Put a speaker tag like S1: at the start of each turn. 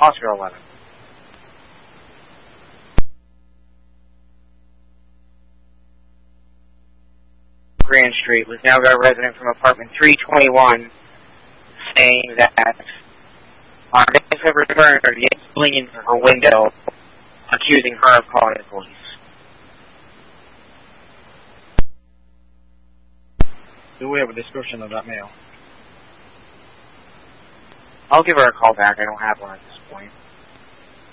S1: Oscar 11. Grand Street was now got a resident from apartment 321 saying that our neighbors have returned or yelling into her window, accusing her of calling the police.
S2: Do we have a description of that male?
S1: I'll give her a call back. I don't have one at this point.